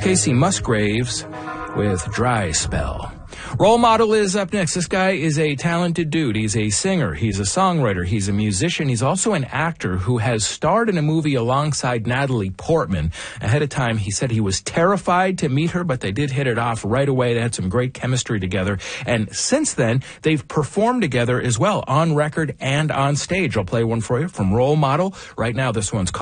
Casey Musgraves with Dry Spell. Role Model is up next. This guy is a talented dude. He's a singer. He's a songwriter. He's a musician. He's also an actor who has starred in a movie alongside Natalie Portman. Ahead of time, he said he was terrified to meet her, but they did hit it off right away. They had some great chemistry together. And since then, they've performed together as well, on record and on stage. I'll play one for you from Role Model. Right now, this one's called